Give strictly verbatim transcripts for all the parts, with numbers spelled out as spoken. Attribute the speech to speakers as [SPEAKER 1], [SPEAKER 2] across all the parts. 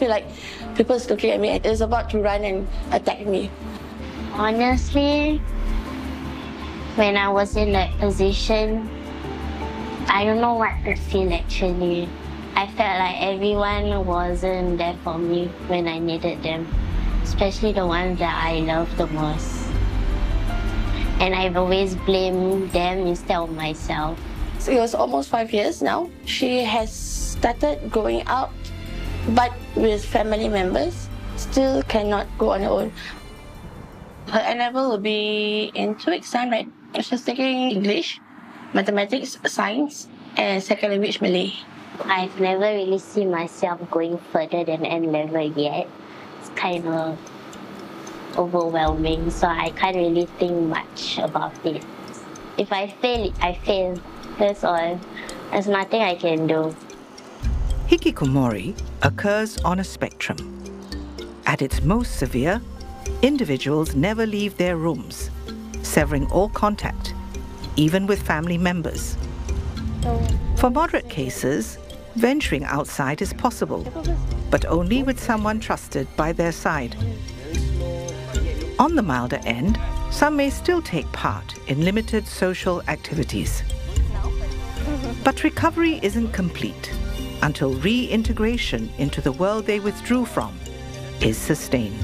[SPEAKER 1] feel like people's looking at me and is about to run and attack me.
[SPEAKER 2] Honestly, when I was in that position, I don't know what to feel actually. I felt like everyone wasn't there for me when I needed them, especially the ones that I love the most. And I've always blamed them instead of myself.
[SPEAKER 1] So it was almost five years now. She has started going out, but with family members, still cannot go on her own. Her N-level will be in two weeks' time, right? She's taking English, mathematics, science, and second language Malay.
[SPEAKER 2] I've never really seen myself going further than N-level yet. It's kind of overwhelming, so I can't really think much about it. If I fail, I fail. That's all. There's nothing I can do.
[SPEAKER 3] Hikikomori occurs on a spectrum. At its most severe, individuals never leave their rooms, severing all contact, even with family members. For moderate cases, venturing outside is possible, but only with someone trusted by their side. On the milder end, some may still take part in limited social activities. But recovery isn't complete until reintegration into the world they withdrew from is sustained.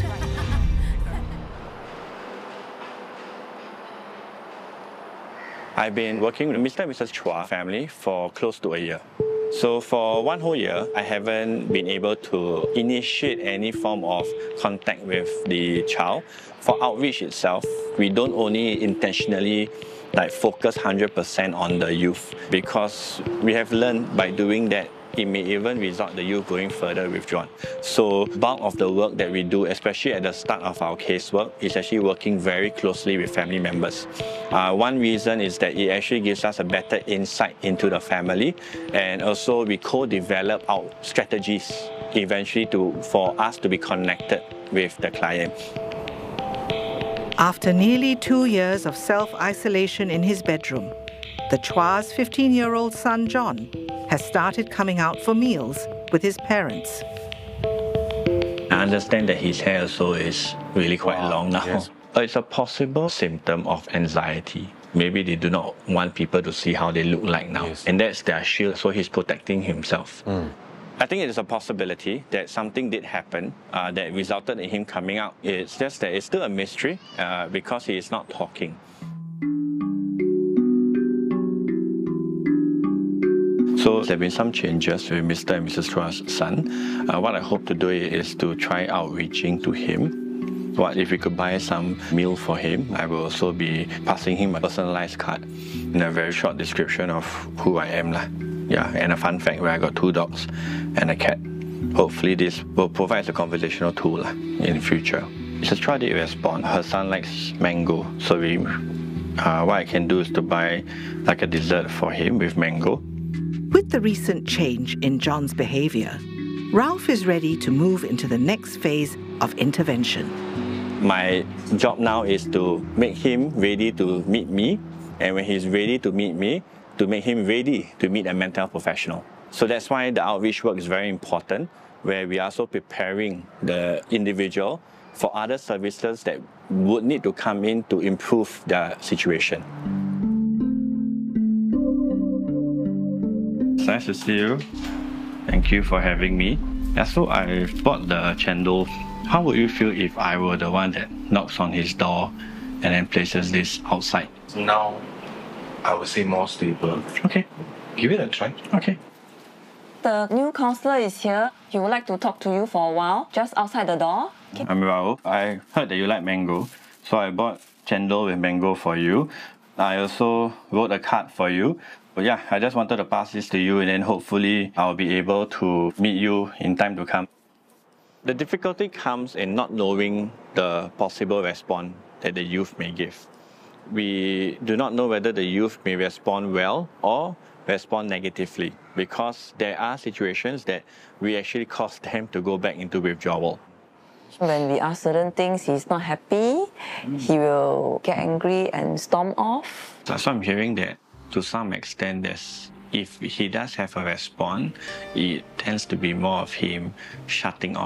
[SPEAKER 4] I've been working with Mister and Missus Chua family for close to a year. So for one whole year, I haven't been able to initiate any form of contact with the child. For outreach itself, we don't only intentionally like focus one hundred percent on the youth, because we have learned by doing that it may even result the youth going further withdrawn. So bulk of the work that we do, especially at the start of our casework, is actually working very closely with family members. Uh, one reason is that it actually gives us a better insight into the family, and also we co-develop our strategies eventually to for us to be connected with the client.
[SPEAKER 3] After nearly two years of self-isolation in his bedroom, the Chua's fifteen-year-old son John has started coming out for meals with his parents.
[SPEAKER 4] I understand that his hair also is really quite wow, long now. Yes. It's a possible symptom of anxiety. Maybe they do not want people to see how they look like now. Yes. And that's their shield, so he's protecting himself. Mm. I think it is a possibility that something did happen uh, that resulted in him coming out. It's just that it's still a mystery uh, because he is not talking. So there have been some changes with Mister and Missus Chua's son. Uh, what I hope to do is to try outreaching to him. What if we could buy some meal for him? I will also be passing him a personalized card and a very short description of who I am. Lah. Yeah, and a fun fact where I got two dogs and a cat. Hopefully this will provide a conversational tool lah, in the future. Missus Chua did respond. Her son likes mango, so we, uh, what I can do is to buy like a dessert for him with mango.
[SPEAKER 3] With the recent change in John's behavior, Ralph is ready to move into the next phase of intervention.
[SPEAKER 4] My job now is to make him ready to meet me, and when he's ready to meet me, to make him ready to meet a mental health professional. So that's why the outreach work is very important, where we are also preparing the individual for other services that would need to come in to improve their situation. It's nice to see you. Thank you for having me. Yeah, so I bought the chendol. How would you feel if I were the one that knocks on his door and then places this outside?
[SPEAKER 5] Now, I would say more stable.
[SPEAKER 4] Okay.
[SPEAKER 5] Give it a try.
[SPEAKER 4] Okay.
[SPEAKER 6] The new counselor is here. He would like to talk to you for a while, just outside the door.
[SPEAKER 4] Okay. I'm Raul. I heard that you like mango, so I bought chendol with mango for you. I also wrote a card for you. But yeah, I just wanted to pass this to you, and then hopefully I'll be able to meet you in time to come. The difficulty comes in not knowing the possible response that the youth may give. We do not know whether the youth may respond well or respond negatively, because there are situations that we actually cause them to go back into withdrawal.
[SPEAKER 6] When we ask certain things, he's not happy, mm. he will get angry and storm off.
[SPEAKER 4] So, so I'm hearing that to some extent, there's, if he does have a response, it tends to be more of him shutting off.